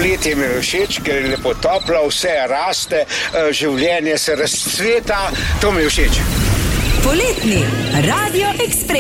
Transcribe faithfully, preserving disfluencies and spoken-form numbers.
Poletje mi je všeč, ker je lepo toplo, vse raste, življenje se razcveta, to mi je všeč. Poletni Radio Ekspres.